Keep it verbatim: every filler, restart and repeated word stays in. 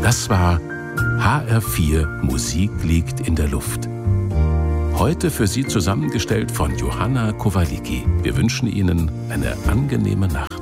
Das war H R vier Musik liegt in der Luft. Heute für Sie zusammengestellt von Johanna Kowaliki. Wir wünschen Ihnen eine angenehme Nacht.